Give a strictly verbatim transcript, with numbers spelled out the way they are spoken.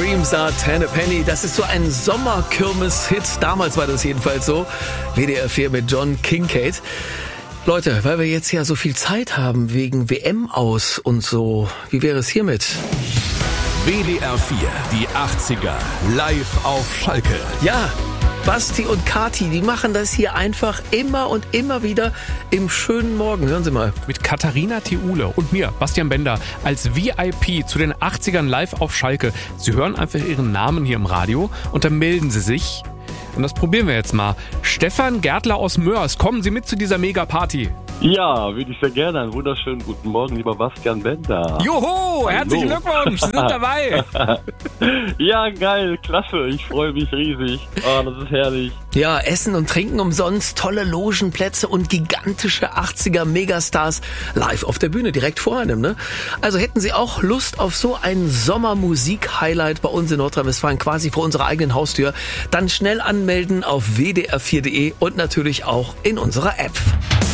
Dreams are ten a penny. Das ist so ein Sommerkirmes-Hit. Damals war das jedenfalls so. W D R vier mit John Kincade. Leute, weil wir jetzt ja so viel Zeit haben wegen W M aus und so, wie wäre es hiermit? W D R vier, die achtziger, live auf Schalke. Ja, Basti und Kati, die machen das hier einfach immer und immer wieder im schönen Morgen. Hören Sie mal. Mit Katharina Theule und mir, Bastian Bender, als V I P zu den achtzigern live auf Schalke. Sie hören einfach Ihren Namen hier im Radio und dann melden Sie sich. Und das probieren wir jetzt mal. Stefan Gärtler aus Mörs, kommen Sie mit zu dieser Mega-Party. Ja, würde ich sehr gerne. Einen wunderschönen guten Morgen, lieber Bastian Bender. Joho, herzlichen Glückwunsch, Sie sind dabei. Ja, geil, klasse, ich freue mich riesig. Oh, das ist herrlich. Ja, Essen und Trinken umsonst, tolle Logenplätze und gigantische achtziger Megastars live auf der Bühne, direkt vor einem, ne? Also hätten Sie auch Lust auf so ein Sommermusik-Highlight bei uns in Nordrhein-Westfalen, quasi vor unserer eigenen Haustür, dann schnell anmelden auf w d r vier punkt d e und natürlich auch in unserer App.